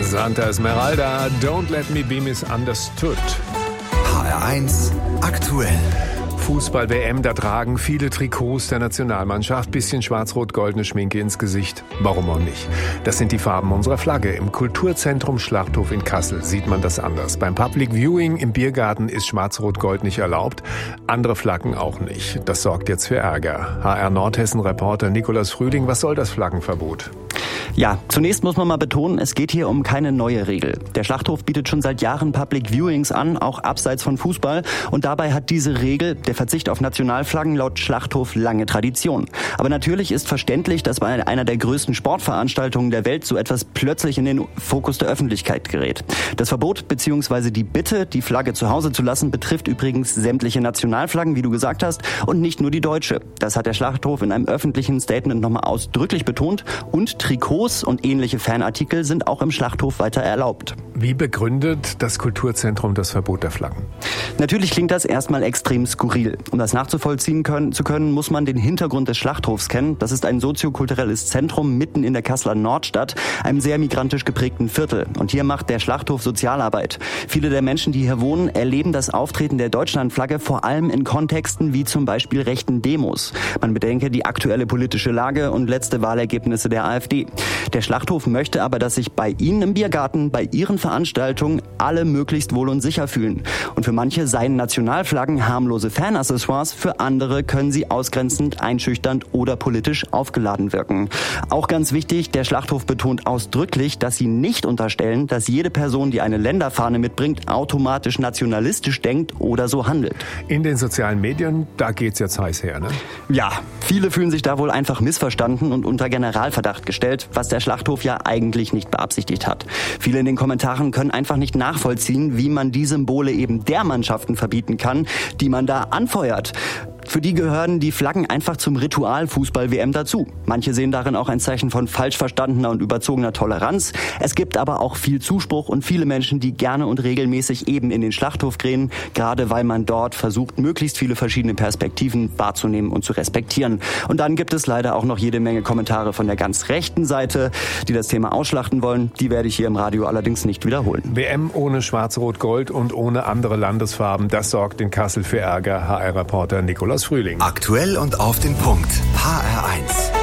Santa Esmeralda, Don't Let Me Be Misunderstood. HR1 aktuell. Fußball-WM, da tragen viele Trikots der Nationalmannschaft, bisschen schwarz-rot-goldene Schminke ins Gesicht. Warum auch nicht? Das sind die Farben unserer Flagge. Im Kulturzentrum Schlachthof in Kassel sieht man das anders. Beim Public Viewing im Biergarten ist schwarz-rot-gold nicht erlaubt, andere Flaggen auch nicht. Das sorgt jetzt für Ärger. HR Nordhessen-Reporter Nikolaus Frühling, was soll das Flaggenverbot? Ja, zunächst muss man mal betonen, es geht hier um keine neue Regel. Der Schlachthof bietet schon seit Jahren Public Viewings an, auch abseits von Fußball. Und dabei hat diese Regel, der Verzicht auf Nationalflaggen, laut Schlachthof lange Tradition. Aber natürlich ist verständlich, dass bei einer der größten Sportveranstaltungen der Welt so etwas plötzlich in den Fokus der Öffentlichkeit gerät. Das Verbot bzw. die Bitte, die Flagge zu Hause zu lassen, betrifft übrigens sämtliche Nationalflaggen, wie du gesagt hast, und nicht nur die deutsche. Das hat der Schlachthof in einem öffentlichen Statement nochmal ausdrücklich betont. Und Trikots und ähnliche Fanartikel sind auch im Schlachthof weiter erlaubt. Wie begründet das Kulturzentrum das Verbot der Flaggen? Natürlich klingt das erstmal extrem skurril. Um das nachzuvollziehen zu können, muss man den Hintergrund des Schlachthofs kennen. Das ist ein soziokulturelles Zentrum mitten in der Kasseler Nordstadt, einem sehr migrantisch geprägten Viertel. Und hier macht der Schlachthof Sozialarbeit. Viele der Menschen, die hier wohnen, erleben das Auftreten der Deutschlandflagge vor allem in Kontexten wie zum Beispiel rechten Demos. Man bedenke die aktuelle politische Lage und letzte Wahlergebnisse der AfD. Der Schlachthof möchte aber, dass sich bei Ihnen im Biergarten, bei Ihren Veranstaltungen alle möglichst wohl und sicher fühlen. Und für manche seien Nationalflaggen harmlose Fanaccessoires, für andere können sie ausgrenzend, einschüchternd oder politisch aufgeladen wirken. Auch ganz wichtig, der Schlachthof betont ausdrücklich, dass sie nicht unterstellen, dass jede Person, die eine Länderfahne mitbringt, automatisch nationalistisch denkt oder so handelt. In den sozialen Medien, da geht's jetzt heiß her, ne? Ja, viele fühlen sich da wohl einfach missverstanden und unter Generalverdacht gestellt, was der Schlachthof ja eigentlich nicht beabsichtigt hat. Viele in den Kommentaren können einfach nicht nachvollziehen, wie man die Symbole eben der Mannschaften verbieten kann, die man da anfeuert. Für die gehören die Flaggen einfach zum Ritual Fußball-WM dazu. Manche sehen darin auch ein Zeichen von falsch verstandener und überzogener Toleranz. Es gibt aber auch viel Zuspruch und viele Menschen, die gerne und regelmäßig eben in den Schlachthof gehen, gerade weil man dort versucht, möglichst viele verschiedene Perspektiven wahrzunehmen und zu respektieren. Und dann gibt es leider auch noch jede Menge Kommentare von der ganz rechten Seite, die das Thema ausschlachten wollen. Die werde ich hier im Radio allerdings nicht wiederholen. WM ohne Schwarz-Rot-Gold und ohne andere Landesfarben, das sorgt in Kassel für Ärger. HR-Reporter Nikolaus Frühling. Aktuell und auf den Punkt. HR1.